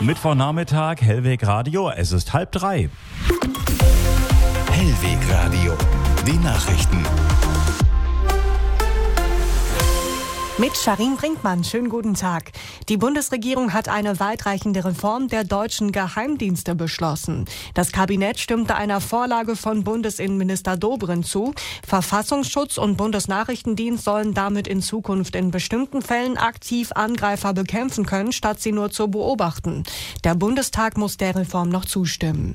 Mittwochnachmittag, Hellweg Radio, es ist 2:30. Hellweg Radio, die Nachrichten. Mit Sharin Brinkmann, schönen guten Tag. Die Bundesregierung hat eine weitreichende Reform der deutschen Geheimdienste beschlossen. Das Kabinett stimmte einer Vorlage von Bundesinnenminister Dobrindt zu. Verfassungsschutz und Bundesnachrichtendienst sollen damit in Zukunft in bestimmten Fällen aktiv Angreifer bekämpfen können, statt sie nur zu beobachten. Der Bundestag muss der Reform noch zustimmen.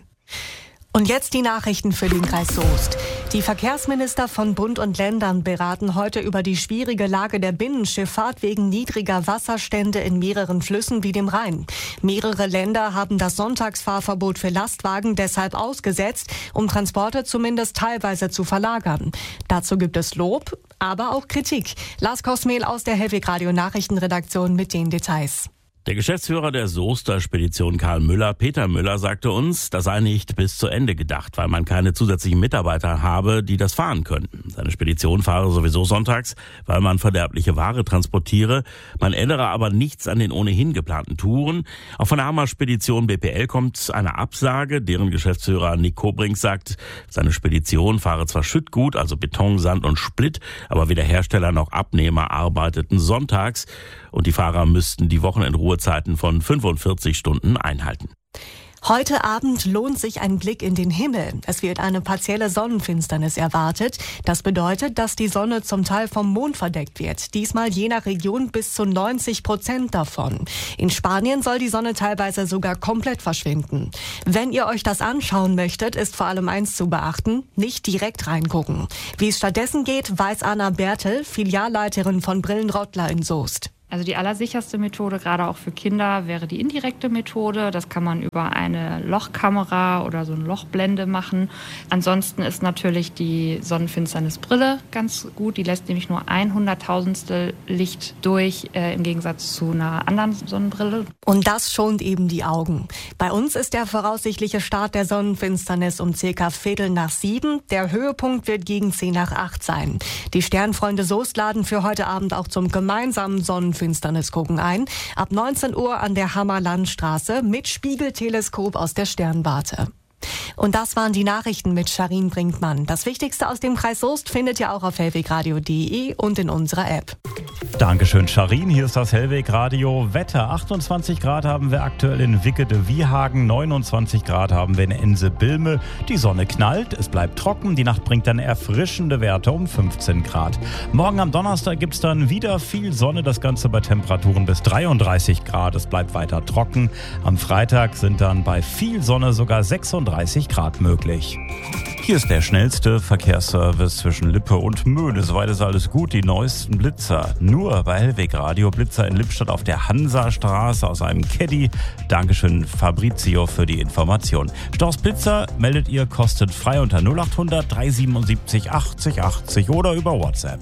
Und jetzt die Nachrichten für den Kreis Soest. Die Verkehrsminister von Bund und Ländern beraten heute über die schwierige Lage der Binnenschifffahrt wegen niedriger Wasserstände in mehreren Flüssen wie dem Rhein. Mehrere Länder haben das Sonntagsfahrverbot für Lastwagen deshalb ausgesetzt, um Transporte zumindest teilweise zu verlagern. Dazu gibt es Lob, aber auch Kritik. Lars Kosmehl aus der Hellweg Radio Nachrichtenredaktion mit den Details. Der Geschäftsführer der Soester Spedition Karl Müller, Peter Müller, sagte uns, das sei nicht bis zu Ende gedacht, weil man keine zusätzlichen Mitarbeiter habe, die das fahren könnten. Seine Spedition fahre sowieso sonntags, weil man verderbliche Ware transportiere. Man ändere aber nichts an den ohnehin geplanten Touren. Auch von der Hammer-Spedition BPL kommt eine Absage. Deren Geschäftsführer Nick Kobrink sagt, seine Spedition fahre zwar Schüttgut, also Beton, Sand und Split, aber weder Hersteller noch Abnehmer arbeiteten sonntags und die Fahrer müssten die Wochenendruhezeiten von 45 Stunden einhalten. Heute Abend lohnt sich ein Blick in den Himmel. Es wird eine partielle Sonnenfinsternis erwartet. Das bedeutet, dass die Sonne zum Teil vom Mond verdeckt wird. Diesmal je nach Region bis zu 90% davon. In Spanien soll die Sonne teilweise sogar komplett verschwinden. Wenn ihr euch das anschauen möchtet, ist vor allem eins zu beachten: nicht direkt reingucken. Wie es stattdessen geht, weiß Anna Bertel, Filialleiterin von Brillenrottler in Soest. Also die allersicherste Methode, gerade auch für Kinder, wäre die indirekte Methode. Das kann man über eine Lochkamera oder so eine Lochblende machen. Ansonsten ist natürlich die Sonnenfinsternisbrille ganz gut. Die lässt nämlich nur 1/100.000 Licht durch, im Gegensatz zu einer anderen Sonnenbrille. Und das schont eben die Augen. Bei uns ist der voraussichtliche Start der Sonnenfinsternis um ca. 6:45. Der Höhepunkt wird gegen 7:50 sein. Die Sternfreunde Soest laden für heute Abend auch zum gemeinsamen Sonnenfinsternis gucken ein. Ab 19 Uhr an der Hammer-Landstraße mit Spiegelteleskop aus der Sternwarte. Und das waren die Nachrichten mit Sharin Brinkmann. Das Wichtigste aus dem Kreis Soest findet ihr auch auf hellwegradio.de und in unserer App. Dankeschön, Sharin. Hier ist das Hellweg Radio Wetter. 28 Grad haben wir aktuell in Wickede-Wiehagen, 29 Grad haben wir in Ense-Bilme. Die Sonne knallt, es bleibt trocken, die Nacht bringt dann erfrischende Werte um 15 Grad. Morgen am Donnerstag gibt es dann wieder viel Sonne, das Ganze bei Temperaturen bis 33 Grad. Es bleibt weiter trocken. Am Freitag sind dann bei viel Sonne sogar 36 Grad möglich. Hier ist der schnellste Verkehrsservice zwischen Lippe und Möhne. Soweit ist alles gut. Die neuesten Blitzer nur bei Hellweg Radio. Blitzer in Lippstadt auf der Hansastraße aus einem Caddy. Dankeschön Fabrizio für die Information. Staus Blitzer meldet ihr kostenfrei unter 0800 377 80 80 oder über WhatsApp.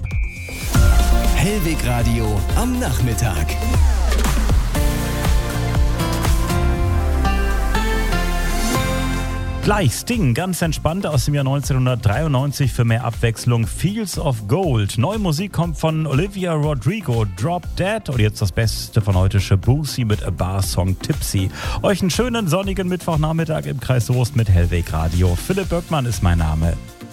Hellweg Radio am Nachmittag. Gleich Sting, ganz entspannt aus dem Jahr 1993 für mehr Abwechslung. Fields of Gold. Neue Musik kommt von Olivia Rodrigo, Drop Dead. Und jetzt das Beste von heute, Shabusi mit A Bar Song Tipsy. Euch einen schönen sonnigen Mittwochnachmittag im Kreis Soest mit Hellweg Radio. Philipp Böckmann ist mein Name.